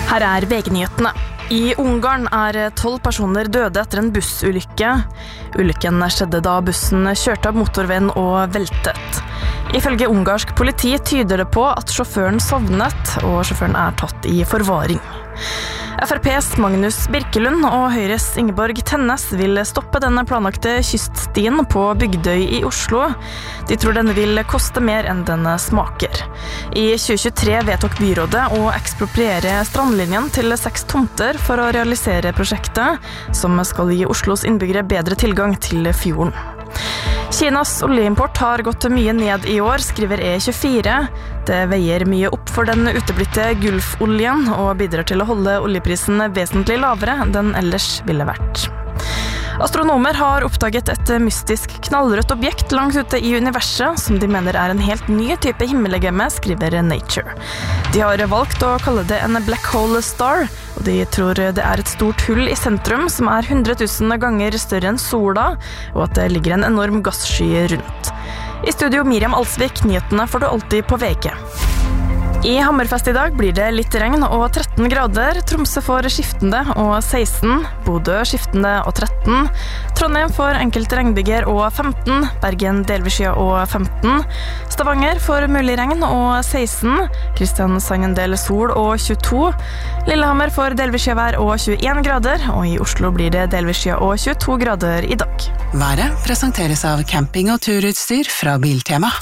Her VG-nyhetene. I Ungarn 12 personer døde etter en bussulykke. Ulykken skjedde da bussen kjørte av motorveien og veltet. Ifølge ungarsk politi tyder det på at sjåføren sovnet, og sjåføren tatt i forvaring. FrPs Magnus Birkelund og Høyres Ingeborg Tennes vil stoppe denne planlagte kyststien på Bygdøy i Oslo. De tror denne vil koste mer enn den smaker. I 2023 vedtok byrådet å ekspropriere strandlinjen til 6 tomter for å realisere prosjektet, som skal gi Oslos innbyggere bedre tilgang til fjorden. Kinas oljeimport har gått mye ned i år, skriver E24. Det veier mye opp for den uteblitte Gulf-oljen og bidrar til å holde oljeprisen vesentlig lavere enn den ellers ville vært. Astronomer har oppdaget et mystisk knallrødt objekt langt ute i universet, som de mener en helt ny type himmellegeme, skriver Nature. De har valgt å kalle det en black hole star, og de tror det et stort hull i sentrum som 100 000 ganger større enn sola, og at det ligger en enorm gassky rundt. I studio Miriam Alsvik, nyhetene får du alltid på VG. I Hammerfest i dag blir det litt regn og 13 grader, Tromsø får skiftende og 16, Bodø skiftende og 13, Trondheim får enkelte regnbyger og 15, Bergen delvis skya og 15, Stavanger får mulig regn og 16, Kristiansand en del sol og 22, Lillehammer får delvis skyvær og 21 grader, og i Oslo blir det delvis skya og 22 grader i dag. Været presenteres av camping- og turutstyr fra Biltema.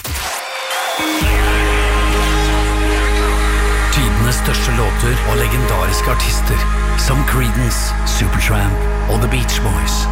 Tidenes største låter og legendariske artister som Creedence, Supertramp og The Beach Boys.